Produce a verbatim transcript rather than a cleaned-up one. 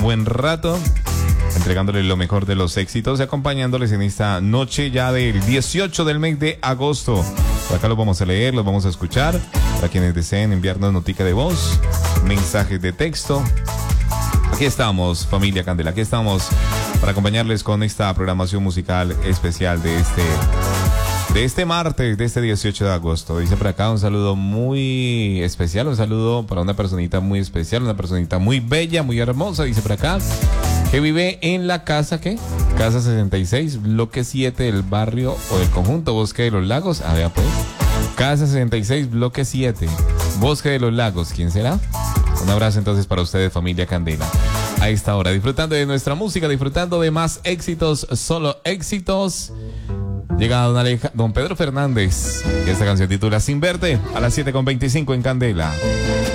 buen rato, entregándoles lo mejor de los éxitos y acompañándoles en esta noche ya del dieciocho del mes de agosto. Por acá los vamos a leer, los vamos a escuchar. Para quienes deseen enviarnos notica de voz, mensajes de texto. Aquí estamos, familia Candela, aquí estamos para acompañarles con esta programación musical especial de este, de este martes, de este dieciocho de agosto. Dice por acá un saludo muy especial, un saludo para una personita muy especial, una personita muy bella, muy hermosa, dice por acá, que vive en la casa, ¿qué? Casa sesenta y seis, bloque siete del barrio o del conjunto Bosque de los Lagos. A ver, pues. Casa sesenta y seis, bloque siete, Bosque de los Lagos. ¿Quién será? Un abrazo entonces para ustedes, familia Candela. A esta hora, disfrutando de nuestra música, disfrutando de más éxitos, solo éxitos. Llega don, Aleja, don Pedro Fernández. Esta canción titula Sin Verte, a las siete con veinticinco en Candela.